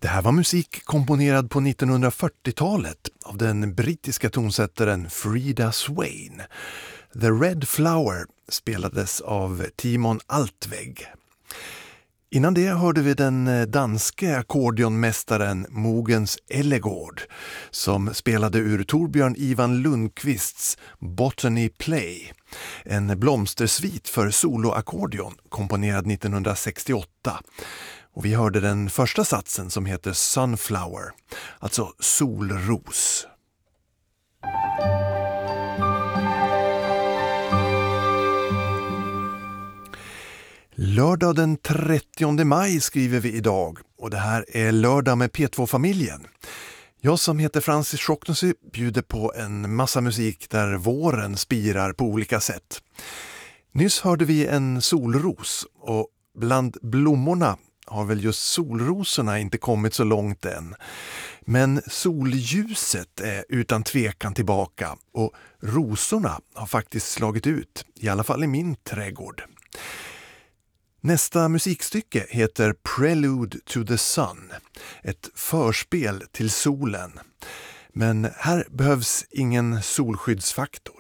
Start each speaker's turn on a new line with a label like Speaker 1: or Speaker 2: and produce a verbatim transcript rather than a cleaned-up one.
Speaker 1: Det här var musik komponerad på nittonhundrafyrtiotalet av den brittiska tonsättaren Frida Swain. The Red Flower spelades av Timon Altveg. Innan det hörde vi den danske ackordionmästaren Mogens Ellegård som spelade ur Torbjörn Ivan Lundqvists Botany Play, en blomstersvit för soloackordion komponerad nittonhundrasextioåtta. Och vi hörde den första satsen som heter Sunflower, alltså solros. Lördag den trettionde maj skriver vi idag och det här är lördag med P två-familjen. Jag som heter Francis Schocknosy bjuder på en massa musik där våren spirar på olika sätt. Nyss hörde vi en solros och bland blommorna har väl just solrosorna inte kommit så långt än. Men solljuset är utan tvekan tillbaka och rosorna har faktiskt slagit ut, i alla fall i min trädgård. Nästa musikstycke heter Prelude to the Sun, ett förspel till solen. Men här behövs ingen solskyddsfaktor.